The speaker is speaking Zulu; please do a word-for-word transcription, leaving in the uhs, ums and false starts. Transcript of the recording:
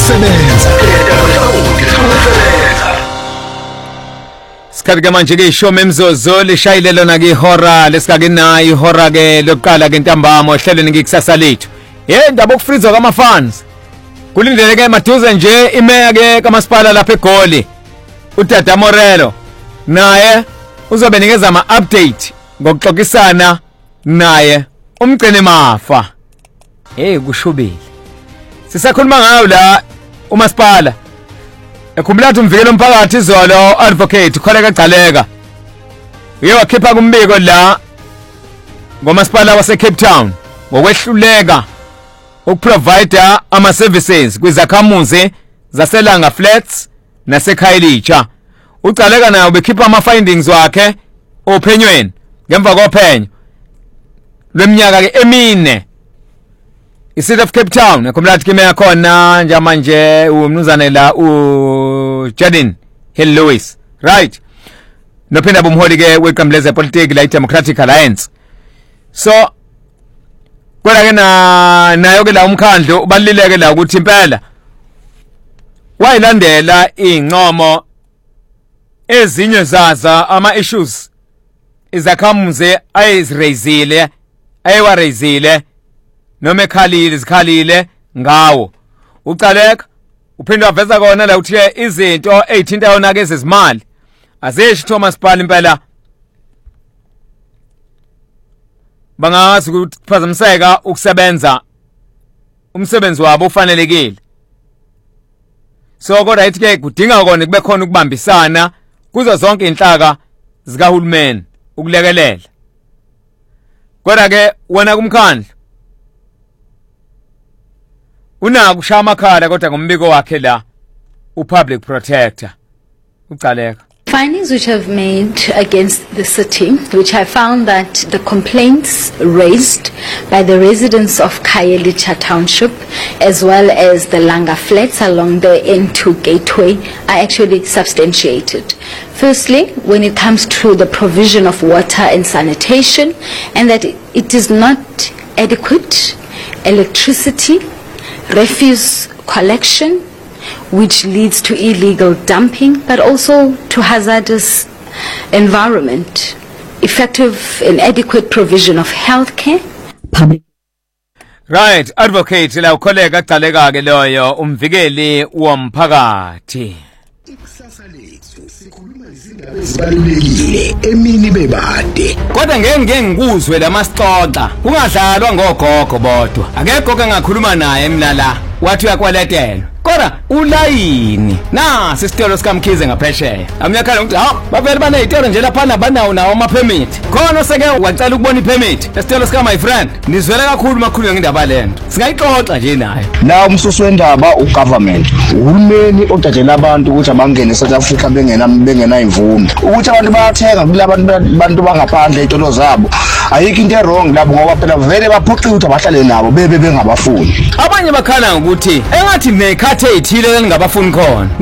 ukusebenza. Sikhathi manje ke ishome emzozo lishayile lona ke ihora lesikake nayo ihora ke lokuqala ke ntambama ohlelweni ngikusasa lethu. Hey ndaba okufrizwa kama fans. Kulindeleke maduze nje imeya ke kamasipala lapha eGoli. uTata Morelo naye uzobe nikeza ama update ngokuxoxisana naye umgcine mafa. Hey kushubile. Sisakhuluma ngayo la umasipala. Ekhumbula ukuthi umvikelo umphakathi izolo advocate Kholeka Gcaleka. Uye wakhipha kumbiko la ngomasipala wase Cape Town ngokwehluleka ukuprovide ama services kwizakhamuzi zaselanga Flats naseKhayelitsha. uGcaleka naye ubekhipha ama findings wakhe ophenyweni ngemva kophenyo leminyaka ke emine. iCity of Cape Town ekhumbula ukuthi kime yakhona nje manje umnuzane la u Jadin Hill Lewis, right? Nophinda bomholi ke weqembu lezepolitiki la iDemocratic Alliance. So kwela ke na nayo ke la umkhandlo ubalileke la ukuthi impela wayilandela inqomo ezinye zaza ama issues izakhamuze ayizraisile ayiwarezile noma ekhalile izikhalile ngawo. uGcaleka uphinde waveza kona la uthi izinto ezithinta yona ke ezizimali azeshi Thomas Bhala impela bangazi ukuphazamiseka ukusebenza umsebenzi wabo ufanelekile. So kodwa ithi ke kudinga kona kube khona ukubambisana kuzo zonke inhlaka zikahulumeni ukulekelela. Kodwa ke wona kumkhandlo una kushaya amakhala kodwa ngombiko wakhe la upublic protector uGcaleka. Findings which have made against the city, which I found that the complaints raised by the residents of Khayelitsha Township as well as the Langa Flats along the N two gateway are actually substantiated. Firstly, when it comes to the provision of water and sanitation, and that it is not adequate, electricity, refuse collection, which leads to illegal dumping, but also to hazardous environment, effective and adequate provision of healthcare, public. Right, advocate la ukholeka Gcaleka ke loyo umvikeli womphakathi. Ikusasa lethu sikhuluma izindaba ezibalulekile emini bebade. Kodwa ngeke ngeke ngikuzwe lamasixoxa kungadlalwa ngogogo bodwa. Akekho ke ngakhuluma naye emlala wathi uyakwaletela. Kodwa ulayini nasi isitolo sikamkhize ngaphesheya. Amnyakhala ukuthi ha bavele bane izitolo nje lapha nabanawo nawo ama permit. Khona seke wacela ukubona ipermit esitolo sika my friend. Nizwele kakhulu makhulu ngendaba lento. Singayixoxa nje naye. La umsusu wendaba ugovernment. Uhulumeni odatshela abantu ukuthi abangene eSouth Africa bengena bengena imvume. Ukuthi abantu bayathenga kulabantu abantu bangaphandle izitolo zabo. Ayikho into wrong labo ngoba phela vele baphucile ukuthi abahlale nabo bebe bengabafuni. Abanye bakhala ukuthi engathi nekhathe ethile lengabafuni khona.